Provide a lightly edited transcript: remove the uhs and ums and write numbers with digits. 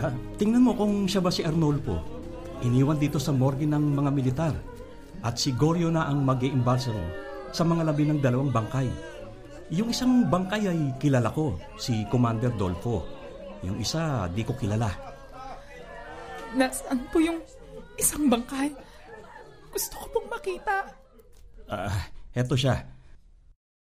Tingnan mo kung siya ba si Arnolfo. Iniwan dito sa morgue ng mga militar. At si Goryo na ang mag-iimbalsamo sa mga labi ng 2 bangkay. Yung isang bangkay ay kilala ko, si Commander Dolfo. Yung isa, di ko kilala. Nasaan po yung isang bangkay? Gusto ko pong makita. Eto siya.